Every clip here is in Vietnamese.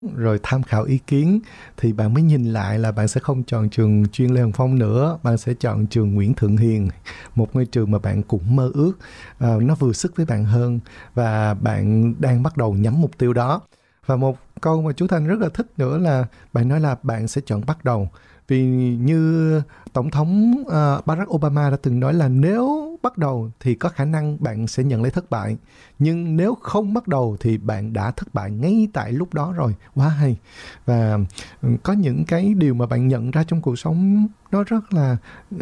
rồi tham khảo ý kiến, thì bạn mới nhìn lại là bạn sẽ không chọn trường chuyên Lê Hồng Phong nữa, bạn sẽ chọn trường Nguyễn Thượng Hiền, một ngôi trường mà bạn cũng mơ ước, nó vừa sức với bạn hơn, và bạn đang bắt đầu nhắm mục tiêu đó. Và một câu mà chú Thành rất là thích nữa là bạn nói là bạn sẽ chọn bắt đầu. Vì như Tổng thống Barack Obama đã từng nói là nếu bắt đầu thì có khả năng bạn sẽ nhận lấy thất bại. Nhưng nếu không bắt đầu thì bạn đã thất bại ngay tại lúc đó rồi. Quá hay. Và có những cái điều mà bạn nhận ra trong cuộc sống nó rất là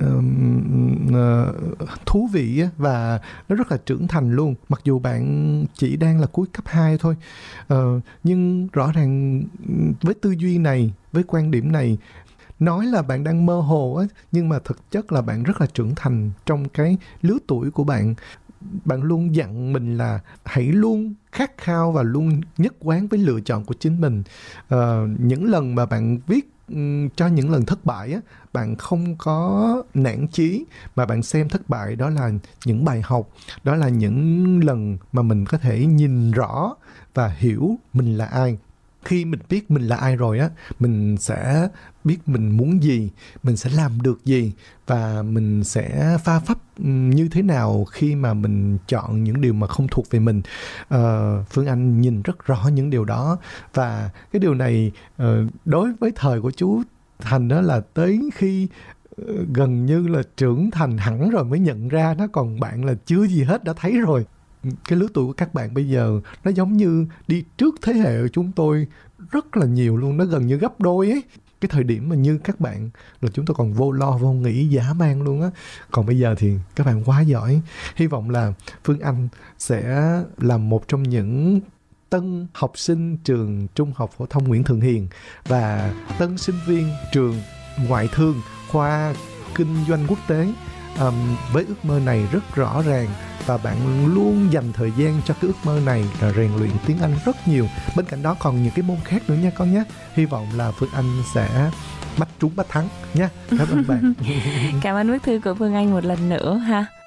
thú vị và nó rất là trưởng thành luôn. Mặc dù bạn chỉ đang là cuối cấp 2 thôi. Nhưng rõ ràng với tư duy này, với quan điểm này, nói là bạn đang mơ hồ á, nhưng mà thực chất là bạn rất là trưởng thành trong cái lứa tuổi của bạn. Bạn luôn dặn mình là hãy luôn khát khao và luôn nhất quán với lựa chọn của chính mình. Những lần mà bạn viết cho những lần thất bại á, bạn không có nản chí, mà bạn xem thất bại đó là những bài học, đó là những lần mà mình có thể nhìn rõ và hiểu mình là ai. Khi mình biết mình là ai rồi á, mình sẽ biết mình muốn gì, mình sẽ làm được gì, và mình sẽ pha phách như thế nào khi mà mình chọn những điều mà không thuộc về mình. Phương Anh nhìn rất rõ những điều đó, và cái điều này đối với thời của chú Thành đó là tới khi gần như là trưởng thành hẳn rồi mới nhận ra nó, còn bạn là chưa gì hết đã thấy rồi. Cái lứa tuổi của các bạn bây giờ nó giống như đi trước thế hệ của chúng tôi rất là nhiều luôn, nó gần như gấp đôi ấy. Cái thời điểm mà như các bạn là chúng tôi còn vô lo vô nghĩ dã man luôn á, còn bây giờ thì các bạn quá giỏi. Hy vọng là Phương Anh sẽ là một trong những tân học sinh trường Trung học phổ thông Nguyễn Thượng Hiền và tân sinh viên trường ngoại thương khoa kinh doanh quốc tế, với ước mơ này rất rõ ràng, và bạn luôn dành thời gian cho cái ước mơ này là rèn luyện tiếng Anh rất nhiều. Bên cạnh đó còn những cái môn khác nữa nha con nhé. Hy vọng là Phương Anh sẽ bắt trúng bắt thắng nha. Cảm ơn bạn. Cảm ơn bức thư của Phương Anh một lần nữa ha.